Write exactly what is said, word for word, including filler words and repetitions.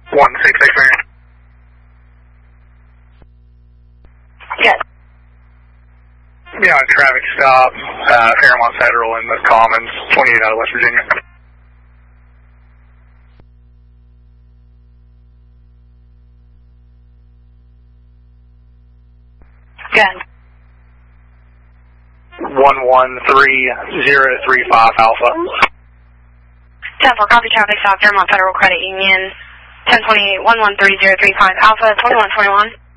one six six Marion. Yes. Yeah, traffic stop, uh, Fairmont Federal in the Commons, twenty-eight out of West Virginia. Good. one one three zero three five Alpha. ten four, copy traffic stop, Fairmont Federal Credit Union, ten twenty-eight, one one three zero three five Alpha, twenty-one twenty-one.